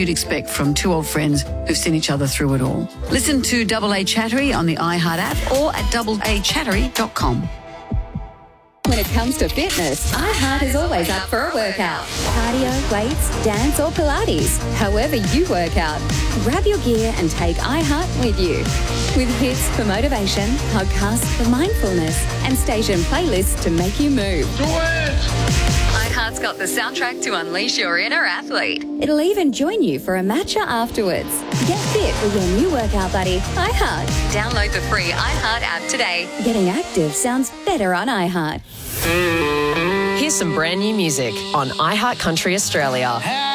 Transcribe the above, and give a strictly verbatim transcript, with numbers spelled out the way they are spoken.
you'd expect from two old friends who've seen each other through it all. Listen to Double A Chattery on the iHeart app or at double a chattery dot com. When it comes to fitness, iHeart is always up for a workout. Cardio, weights, dance or Pilates. However you work out, grab your gear and take iHeart with you. With hits for motivation, podcasts for mindfulness and station playlists to make you move. Do it! iHeart's got the soundtrack to unleash your inner athlete. It'll even join you for a matcha afterwards. Get fit with your new workout buddy, iHeart. Download the free iHeart app today. Getting active sounds better on iHeart. Here's some brand new music on iHeart Country Australia.